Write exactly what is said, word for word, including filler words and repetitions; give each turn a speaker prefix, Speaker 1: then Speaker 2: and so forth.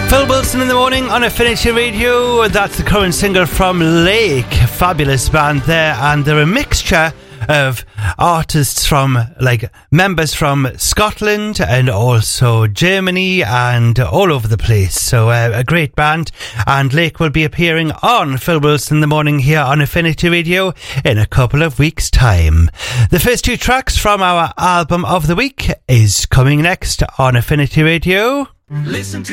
Speaker 1: Phil Wilson in the morning on Affinity Radio. That's the current single from Lake. Fabulous band there, and they're a mixture of artists from, like, members from Scotland and also Germany and all over the place. So uh, a great band, and Lake will be appearing on Phil Wilson in the morning here on Affinity Radio in a couple of weeks' time. The first two tracks from our album of the week is coming next on Affinity Radio.
Speaker 2: Listen to